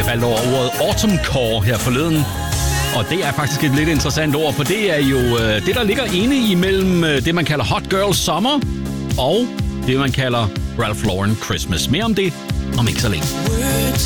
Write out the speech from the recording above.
faldt over ordet autumncore her forleden. Og det er faktisk et lidt interessant ord, for det er jo det, der ligger inde imellem det, man kalder Hot Girl Summer og det, man kalder Ralph Lauren Christmas. Mere om det om ikke så længe. Words